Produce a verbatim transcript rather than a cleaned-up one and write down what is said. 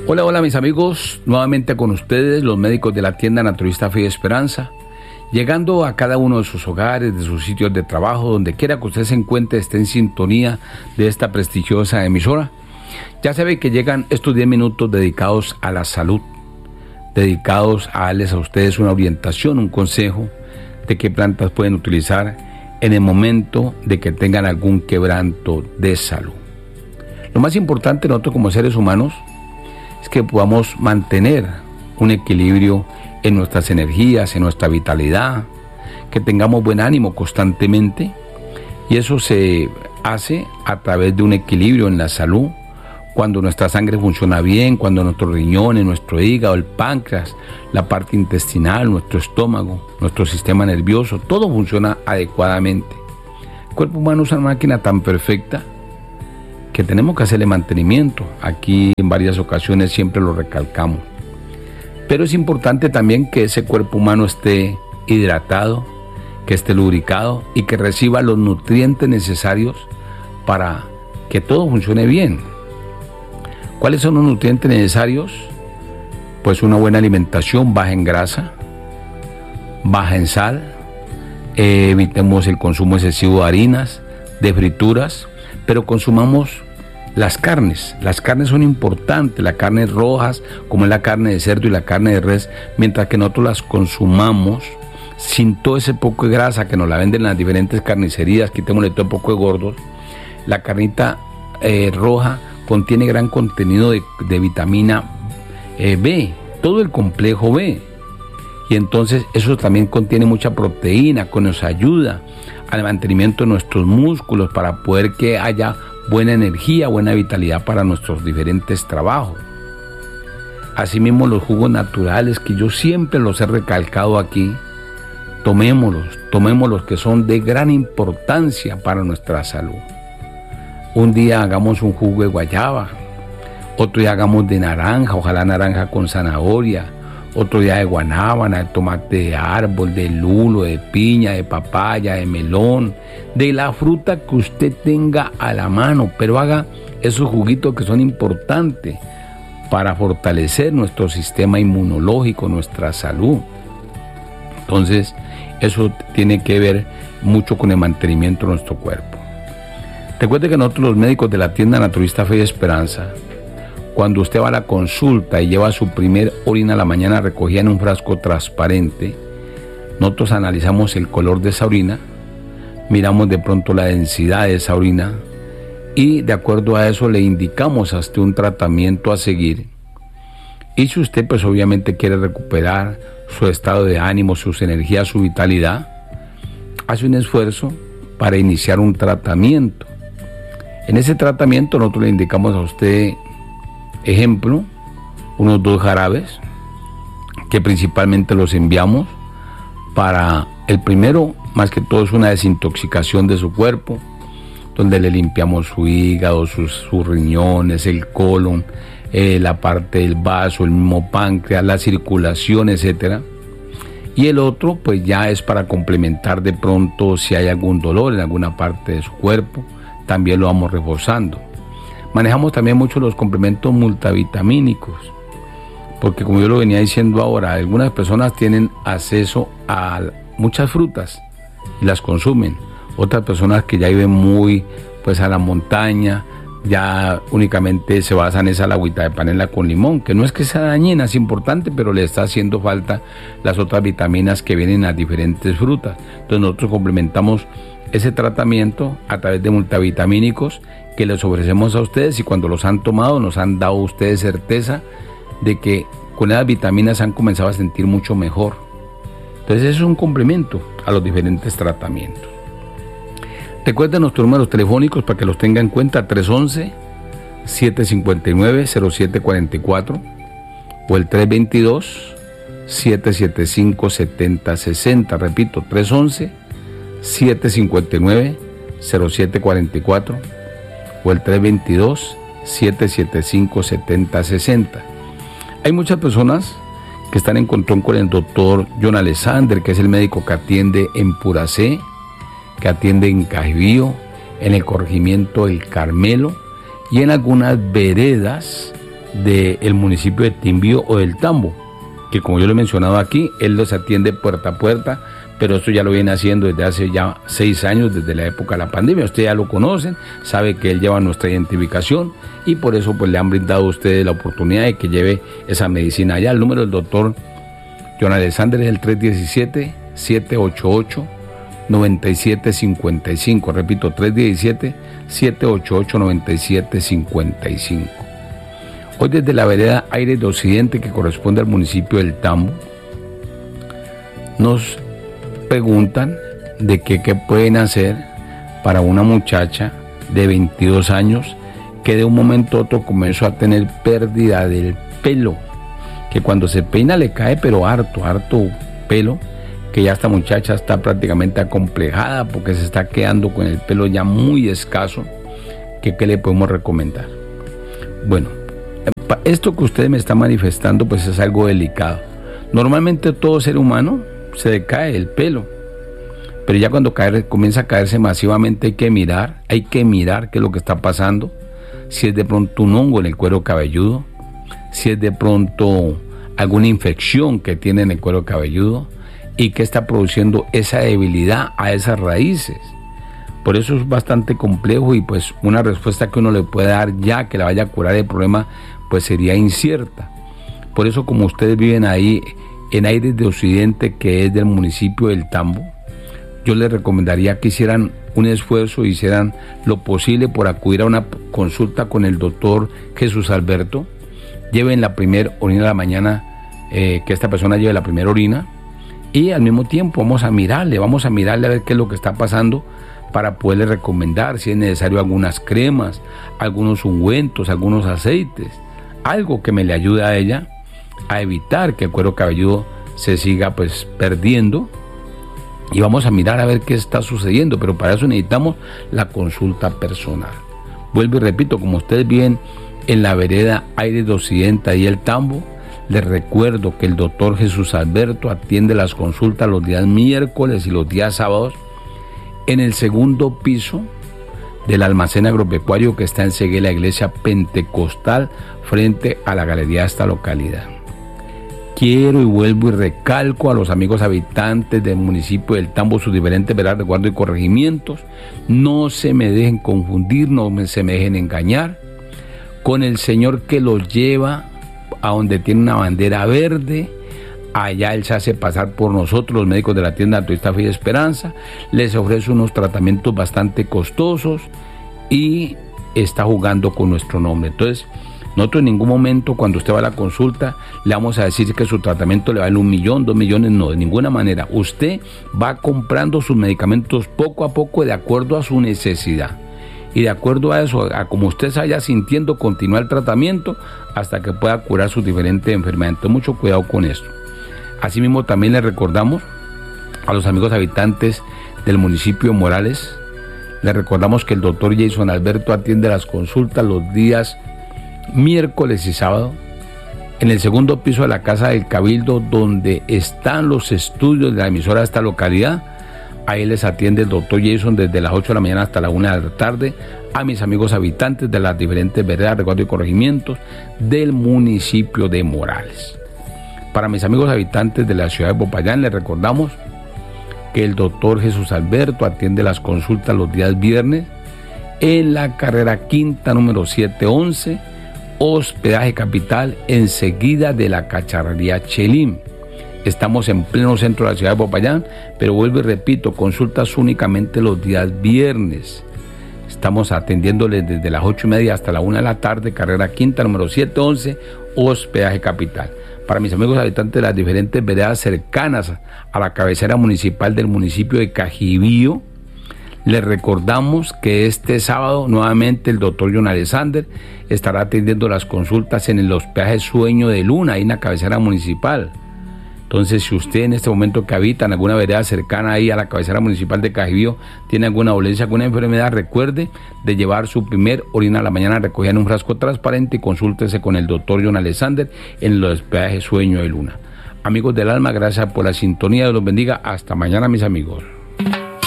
Hola, hola mis amigos, nuevamente con ustedes, los médicos de la tienda Naturista Fe y Esperanza, llegando a cada uno de sus hogares, de sus sitios de trabajo, donde quiera que usted se encuentre, esté en sintonía de esta prestigiosa emisora. Ya sabe que llegan estos diez minutos dedicados a la salud, dedicados a darles a ustedes una orientación, un consejo de qué plantas pueden utilizar en el momento de que tengan algún quebranto de salud. Lo más importante nosotros como seres humanos es que podamos mantener un equilibrio en nuestras energías, en nuestra vitalidad, que tengamos buen ánimo constantemente, y eso se hace a través de un equilibrio en la salud, cuando nuestra sangre funciona bien, cuando nuestros riñones, nuestro hígado, el páncreas, la parte intestinal, nuestro estómago, nuestro sistema nervioso, todo funciona adecuadamente. El cuerpo humano es una máquina tan perfecta que tenemos que hacerle mantenimiento. Aquí en varias ocasiones siempre lo recalcamos. Pero es importante también que ese cuerpo humano esté hidratado, que esté lubricado y que reciba los nutrientes necesarios para que todo funcione bien. ¿Cuáles son los nutrientes necesarios? Pues una buena alimentación baja en grasa, baja en sal, eh, evitemos el consumo excesivo de harinas, de frituras, pero consumamos las carnes. Las carnes son importantes, las carnes rojas, como es la carne de cerdo y la carne de res, mientras que nosotros las consumamos sin todo ese poco de grasa que nos la venden en las diferentes carnicerías, quitémosle todo el poco de gordos. La carnita eh, roja contiene gran contenido de, de vitamina eh, B, todo el complejo B, y entonces eso también contiene mucha proteína que nos ayuda al mantenimiento de nuestros músculos para poder que haya buena energía, buena vitalidad para nuestros diferentes trabajos. Asimismo, los jugos naturales, que yo siempre los he recalcado aquí, tomémoslos, tomémoslos, que son de gran importancia para nuestra salud. Un día hagamos un jugo de guayaba, otro día hagamos de naranja, ojalá naranja con zanahoria, otro día de guanábana, de tomate de árbol, de lulo, de piña, de papaya, de melón, de la fruta que usted tenga a la mano, pero haga esos juguitos que son importantes para fortalecer nuestro sistema inmunológico, nuestra salud. Entonces, eso tiene que ver mucho con el mantenimiento de nuestro cuerpo. Recuerde que nosotros, los médicos de la tienda Naturista Fe y Esperanza, cuando usted va a la consulta y lleva su primer orina a la mañana recogida en un frasco transparente, nosotros analizamos el color de esa orina, miramos de pronto la densidad de esa orina y de acuerdo a eso le indicamos a usted un tratamiento a seguir. Y si usted pues obviamente quiere recuperar su estado de ánimo, sus energías, su vitalidad, hace un esfuerzo para iniciar un tratamiento. En ese tratamiento nosotros le indicamos a usted, ejemplo, unos dos jarabes que principalmente los enviamos para, el primero, más que todo es una desintoxicación de su cuerpo, donde le limpiamos su hígado, sus, sus riñones, el colon, eh, la parte del vaso, el mismo páncreas, la circulación, etcétera. Y el otro pues ya es para complementar de pronto si hay algún dolor en alguna parte de su cuerpo, también lo vamos reforzando. Manejamos también mucho los complementos multivitamínicos, porque como yo lo venía diciendo ahora, algunas personas tienen acceso a muchas frutas y las consumen. Otras personas que ya viven muy pues a la montaña, ya únicamente se basan en esa agüita de panela con limón, que no es que sea dañina, es importante, pero le está haciendo falta las otras vitaminas que vienen a diferentes frutas. Entonces nosotros complementamos ese tratamiento a través de multivitamínicos que les ofrecemos a ustedes, y cuando los han tomado nos han dado a ustedes certeza de que con esas vitaminas han comenzado a sentir mucho mejor. Entonces eso es un complemento a los diferentes tratamientos. Recuerden nuestros números telefónicos para que los tenga en cuenta: tres once, siete cinco nueve, cero siete cuatro cuatro o el tres veintidós, siete siete cinco, setenta sesenta. Repito, tres once, siete cinco nueve, cero siete cuatro cuatro o el tres veintidós, siete siete cinco, setenta sesenta. Hay muchas personas que están en contacto con el doctor John Alexander, que es el médico que atiende en Puracé, que atiende en Cajivío, en el corregimiento El Carmelo y en algunas veredas del municipio de Timbío o del Tambo, que como yo lo he mencionado aquí, él los atiende puerta a puerta, pero esto ya lo viene haciendo desde hace ya seis años, desde la época de la pandemia. Ustedes ya lo conocen, sabe que él lleva nuestra identificación y por eso pues le han brindado a ustedes la oportunidad de que lleve esa medicina allá. El número del doctor John Alexander es el tres uno siete, siete ocho ocho, nueve siete cinco cinco. Repito, tres uno siete, siete ocho ocho, nueve siete cinco cinco. Hoy desde la vereda Aires de Occidente, que corresponde al municipio del Tambo, nos preguntan de qué, qué pueden hacer para una muchacha de veintidós años que de un momento a otro comenzó a tener pérdida del pelo, que cuando se peina le cae pero harto, harto pelo, que ya esta muchacha está prácticamente acomplejada porque se está quedando con el pelo ya muy escaso. ¿Qué, qué le podemos recomendar? Bueno, esto que usted me está manifestando pues es algo delicado. Normalmente todo ser humano se le cae el pelo, pero ya cuando cae, comienza a caerse masivamente hay que mirar, hay que mirar qué es lo que está pasando, si es de pronto un hongo en el cuero cabelludo, si es de pronto alguna infección que tiene en el cuero cabelludo y que está produciendo esa debilidad a esas raíces. Por eso es bastante complejo y pues una respuesta que uno le puede dar ya que la vaya a curar el problema pues sería incierta. Por eso, como ustedes viven ahí en Aires de Occidente, que es del municipio del Tambo, yo les recomendaría que hicieran un esfuerzo, hicieran lo posible por acudir a una consulta con el doctor Jesús Alberto. Lleven la primera orina de la mañana, eh, que esta persona lleve la primera orina, y al mismo tiempo vamos a mirarle, vamos a mirarle a ver qué es lo que está pasando para poderle recomendar si es necesario algunas cremas, algunos ungüentos, algunos aceites, algo que me le ayude a ella a evitar que el cuero cabelludo se siga pues perdiendo, y vamos a mirar a ver qué está sucediendo, pero para eso necesitamos la consulta personal. Vuelvo y repito, como ustedes viven en la vereda Aires de Occidente y el Tambo, les recuerdo que el doctor Jesús Alberto atiende las consultas los días miércoles y los días sábados en el segundo piso del almacén agropecuario que está en Segué, la iglesia pentecostal, frente a la galería de esta localidad. Quiero y vuelvo y recalco a los amigos habitantes del municipio del Tambo, sus diferentes veredas de guardia y corregimientos, no se me dejen confundir, no se me dejen engañar con el señor que los lleva a donde tiene una bandera verde. Allá él se hace pasar por nosotros, los médicos de la tienda Naturista Fe y Esperanza, les ofrece unos tratamientos bastante costosos y está jugando con nuestro nombre. Entonces, nosotros en ningún momento, cuando usted va a la consulta, le vamos a decir que su tratamiento le vale un millón, dos millones, no, de ninguna manera. Usted va comprando sus medicamentos poco a poco de acuerdo a su necesidad. Y de acuerdo a eso, a como usted se vaya sintiendo, continúa el tratamiento hasta que pueda curar sus diferentes enfermedades. Entonces, mucho cuidado con esto. Asimismo, también le recordamos a los amigos habitantes del municipio de Morales, le recordamos que el doctor Jason Alberto atiende las consultas los días miércoles y sábado en el segundo piso de la Casa del Cabildo, donde están los estudios de la emisora de esta localidad. Ahí les atiende el doctor Jason desde las ocho de la mañana hasta la una de la tarde a mis amigos habitantes de las diferentes veredas, recuerdos y corregimientos del municipio de Morales. Para mis amigos habitantes de la ciudad de Popayán, les recordamos que el doctor Jesús Alberto atiende las consultas los días viernes en la carrera quinta número setecientos once, hospedaje Capital, enseguida de la cacharrería Chelín. Estamos en pleno centro de la ciudad de Popayán, pero vuelvo y repito, consultas únicamente los días viernes. Estamos atendiéndoles desde las ocho y media hasta la una de la tarde, carrera quinta número setecientos once, hospedaje Capital. Para mis amigos habitantes de las diferentes veredas cercanas a la cabecera municipal del municipio de Cajibío, les recordamos que este sábado nuevamente el doctor John Alexander estará atendiendo las consultas en el hospedaje Sueño de Luna, ahí en la cabecera municipal. Entonces, si usted en este momento que habita en alguna vereda cercana ahí a la cabecera municipal de Cajibío tiene alguna dolencia, alguna enfermedad, recuerde de llevar su primer orina a la mañana recogida en un frasco transparente y consúltese con el doctor John Alexander en el hospedaje Sueño de Luna. Amigos del alma, gracias por la sintonía, Dios los bendiga. Hasta mañana, mis amigos.